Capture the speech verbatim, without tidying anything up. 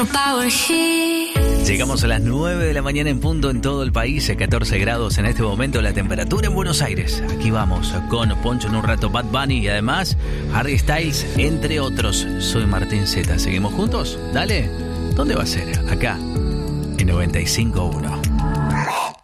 Llegamos a las nueve de la mañana en punto en todo el país, a catorce grados en este momento la temperatura en Buenos Aires. Aquí vamos con Poncho en un rato, Bad Bunny y además Harry Styles, entre otros. Soy Martín Zeta, ¿seguimos juntos? Dale, ¿dónde va a ser? Acá, en noventa y cinco punto uno.